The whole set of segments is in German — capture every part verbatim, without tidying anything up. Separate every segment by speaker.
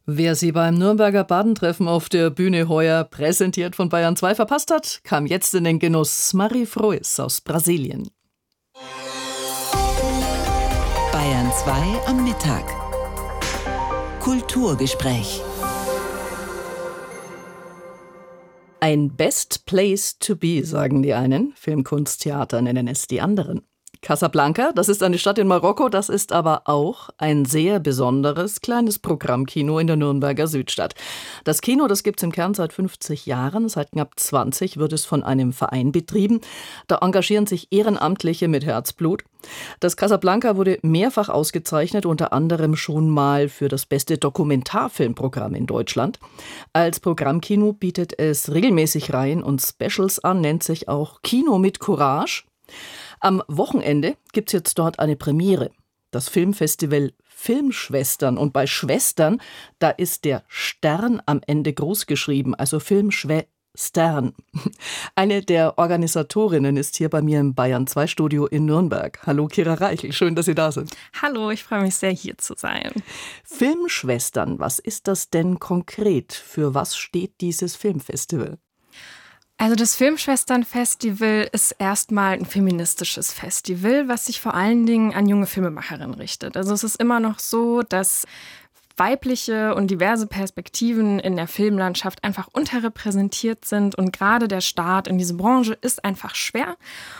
Speaker 1: Wer sie beim Nürnberger Badentreffen auf der Bühne heuer, präsentiert von Bayern zwei, verpasst hat, kam jetzt in den Genuss. Marie Frois aus Brasilien.
Speaker 2: Bayern zwei am Mittag. Kulturgespräch.
Speaker 1: Ein Best Place to be, sagen die einen. Filmkunsttheater nennen es die anderen. Casablanca, das ist eine Stadt in Marokko, das ist aber auch ein sehr besonderes kleines Programmkino in der Nürnberger Südstadt. Das Kino, das gibt es im Kern seit fünfzig Jahren, seit knapp zwanzig wird es von einem Verein betrieben. Da engagieren sich Ehrenamtliche mit Herzblut. Das Casablanca wurde mehrfach ausgezeichnet, unter anderem schon mal für das beste Dokumentarfilmprogramm in Deutschland. Als Programmkino bietet es regelmäßig Reihen und Specials an, nennt sich auch Kino mit Courage. Am Wochenende gibt es jetzt dort eine Premiere, das Filmfestival Filmschwestern. Und bei Schwestern, da ist der Stern am Ende groß geschrieben, also Filmschwestern. Eine der Organisatorinnen ist hier bei mir im Bayern zwei Studio in Nürnberg. Hallo Kira Reichel, schön, dass Sie da sind.
Speaker 3: Hallo, ich freue mich sehr, hier zu sein.
Speaker 1: Filmschwestern, was ist das denn konkret? Für was steht dieses Filmfestival?
Speaker 3: Also das Filmschwestern-Festival ist erstmal ein feministisches Festival, was sich vor allen Dingen an junge Filmemacherinnen richtet. Also es ist immer noch so, dass weibliche und diverse Perspektiven in der Filmlandschaft einfach unterrepräsentiert sind und gerade der Start in diese Branche ist einfach schwer.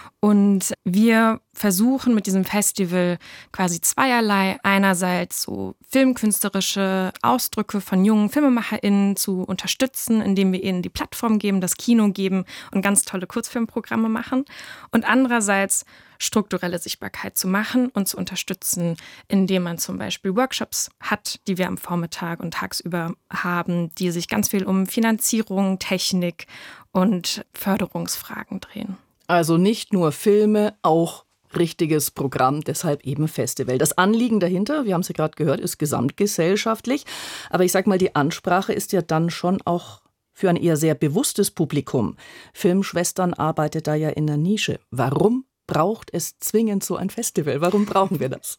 Speaker 3: Und wir versuchen mit diesem Festival quasi zweierlei. Einerseits so filmkünstlerische Ausdrücke von jungen FilmemacherInnen zu unterstützen, indem wir ihnen die Plattform geben, das Kino geben und ganz tolle Kurzfilmprogramme machen. Und andererseits strukturelle Sichtbarkeit zu machen und zu unterstützen, indem man zum Beispiel Workshops hat, die wir am Vormittag und tagsüber haben, die sich ganz viel um Finanzierung, Technik und Förderungsfragen drehen.
Speaker 1: Also nicht nur Filme, auch richtiges Programm, deshalb eben Festival. Das Anliegen dahinter, wir haben es ja gerade gehört, ist gesamtgesellschaftlich. Aber ich sag mal, die Ansprache ist ja dann schon auch für ein eher sehr bewusstes Publikum. Filmschwestern arbeitet da ja in der Nische. Warum braucht es zwingend so ein Festival? Warum brauchen wir das?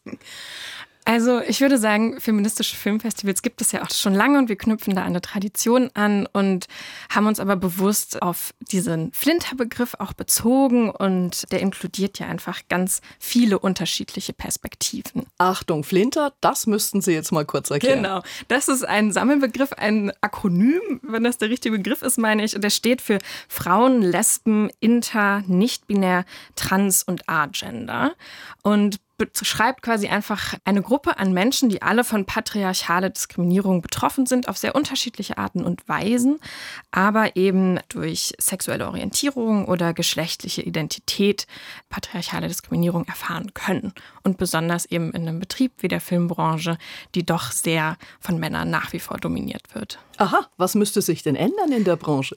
Speaker 3: Also ich würde sagen, feministische Filmfestivals gibt es ja auch schon lange und wir knüpfen da an eine Tradition an und haben uns aber bewusst auf diesen Flinter-Begriff auch bezogen und der inkludiert ja einfach ganz viele unterschiedliche Perspektiven.
Speaker 1: Achtung, Flinter, das müssten Sie jetzt mal kurz erklären.
Speaker 3: Genau, das ist ein Sammelbegriff, ein Akronym, wenn das der richtige Begriff ist, meine ich. Und der steht für Frauen, Lesben, Inter, Nicht-binär, Trans und Agender. Und beschreibt quasi einfach eine Gruppe an Menschen, die alle von patriarchaler Diskriminierung betroffen sind, auf sehr unterschiedliche Arten und Weisen, aber eben durch sexuelle Orientierung oder geschlechtliche Identität patriarchale Diskriminierung erfahren können. Und besonders eben in einem Betrieb wie der Filmbranche, die doch sehr von Männern nach wie vor dominiert wird.
Speaker 1: Aha, was müsste sich denn ändern in der Branche?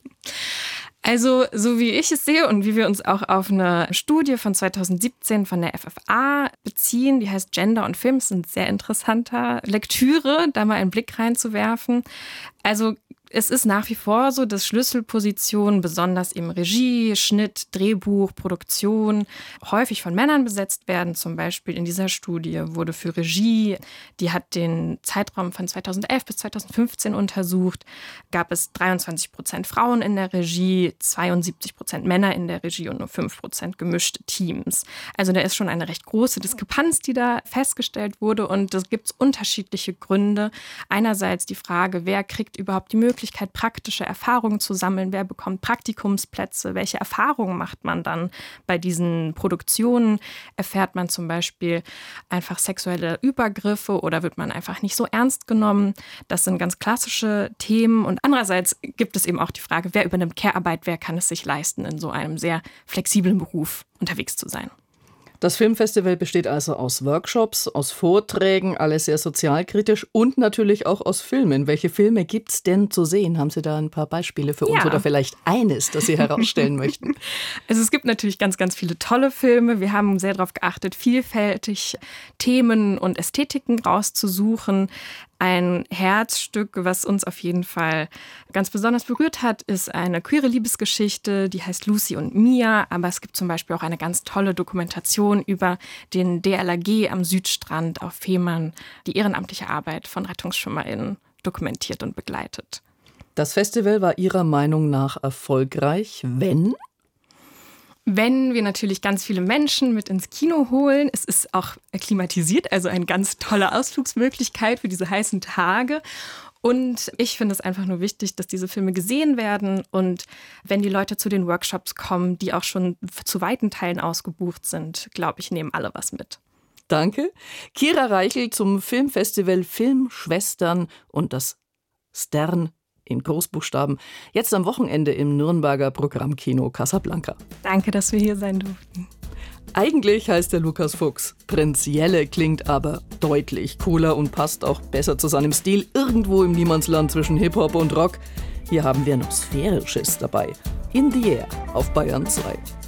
Speaker 3: Also, so wie ich es sehe und wie wir uns auch auf eine Studie von zweitausendsiebzehn von der F F A beziehen, die heißt Gender und Film, ist ein sehr interessanter Lektüre, da mal einen Blick reinzuwerfen. Also, es ist nach wie vor so, dass Schlüsselpositionen, besonders eben Regie, Schnitt, Drehbuch, Produktion, häufig von Männern besetzt werden. Zum Beispiel in dieser Studie wurde für Regie, die hat den Zeitraum von zweitausendelf bis zweitausendfünfzehn untersucht, gab es dreiundzwanzig Prozent Frauen in der Regie, zweiundsiebzig Prozent Männer in der Regie und nur fünf Prozent gemischte Teams. Also da ist schon eine recht große Diskrepanz, die da festgestellt wurde und da gibt es unterschiedliche Gründe. Einerseits die Frage, wer kriegt überhaupt die Möglichkeit, Möglichkeit, praktische Erfahrungen zu sammeln. Wer bekommt Praktikumsplätze? Welche Erfahrungen macht man dann bei diesen Produktionen? Erfährt man zum Beispiel einfach sexuelle Übergriffe oder wird man einfach nicht so ernst genommen? Das sind ganz klassische Themen. Und andererseits gibt es eben auch die Frage, wer übernimmt Care-Arbeit? Wer kann es sich leisten, in so einem sehr flexiblen Beruf unterwegs zu sein?
Speaker 1: Das Filmfestival besteht also aus Workshops, aus Vorträgen, alles sehr sozialkritisch und natürlich auch aus Filmen. Welche Filme gibt es denn zu sehen? Haben Sie da ein paar Beispiele für uns
Speaker 3: ja.
Speaker 1: oder vielleicht eines, das Sie herausstellen möchten?
Speaker 3: Also es gibt natürlich ganz, ganz viele tolle Filme. Wir haben sehr darauf geachtet, vielfältig Themen und Ästhetiken rauszusuchen. Ein Herzstück, was uns auf jeden Fall ganz besonders berührt hat, ist eine queere Liebesgeschichte, die heißt Lucy und Mia. Aber es gibt zum Beispiel auch eine ganz tolle Dokumentation über den D L R G am Südstrand auf Fehmarn, die ehrenamtliche Arbeit von RettungsschwimmerInnen dokumentiert und begleitet.
Speaker 1: Das Festival war Ihrer Meinung nach erfolgreich, wenn?
Speaker 3: Wenn wir natürlich ganz viele Menschen mit ins Kino holen. Es ist auch klimatisiert, also eine ganz tolle Ausflugsmöglichkeit für diese heißen Tage. Und ich finde es einfach nur wichtig, dass diese Filme gesehen werden. Und wenn die Leute zu den Workshops kommen, die auch schon zu weiten Teilen ausgebucht sind, glaube ich, nehmen alle was mit.
Speaker 1: Danke. Kira Reichel zum Filmfestival Filmschwestern und das Stern in Großbuchstaben. Jetzt am Wochenende im Nürnberger Programmkino Casablanca.
Speaker 3: Danke, dass wir hier sein durften.
Speaker 1: Eigentlich heißt der Lukas Fuchs Prinz Jelle, klingt aber deutlich cooler und passt auch besser zu seinem Stil irgendwo im Niemandsland zwischen Hip-Hop und Rock. Hier haben wir noch Sphärisches dabei. In the Air auf Bayern zwei.